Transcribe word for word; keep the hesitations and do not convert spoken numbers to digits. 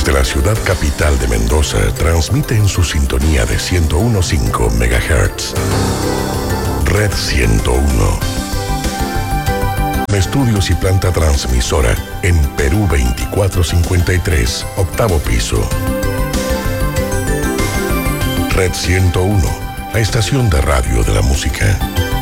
Desde la ciudad capital de Mendoza, transmite en su sintonía de ciento uno punto cinco megahertz. Red ciento uno. Estudios y planta transmisora en Perú veinticuatro cincuenta y tres, octavo piso. Red ciento uno, la estación de radio de la música.